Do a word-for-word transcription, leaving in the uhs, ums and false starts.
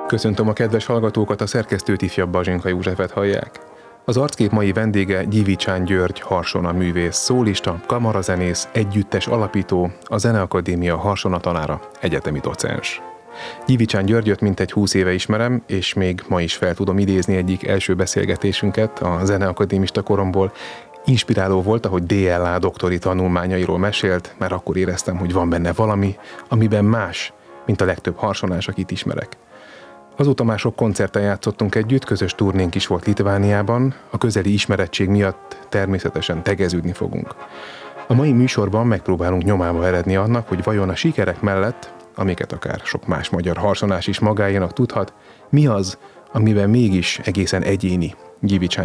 Köszöntöm a kedves hallgatókat, a szerkesztőt, ifjabb Bazsinka Józsefet hallják. Az arckép mai vendége Gyivicsán György Harsona művész, szólista, kamarazenész, együttes alapító, a Zeneakadémia Harsona tanára, egyetemi docens. Gyivicsán Györgyöt mintegy húsz éve ismerem, és még ma is fel tudom idézni egyik első beszélgetésünket a zeneakadémista koromból. Inspiráló volt, ahogy dé el á doktori tanulmányairól mesélt, mert akkor éreztem, hogy van benne valami, amiben más, mint a legtöbb harsonás, akit ismerek. Azóta már sok koncerten játszottunk együtt, közös turnénk is volt Litvániában, a közeli ismerettség miatt természetesen tegeződni fogunk. A mai műsorban megpróbálunk nyomába eredni annak, hogy vajon a sikerek mellett, amiket akár sok más magyar harsonás is magáénak tudhat, mi az, amiben mégis egészen egyéni Gyivicsán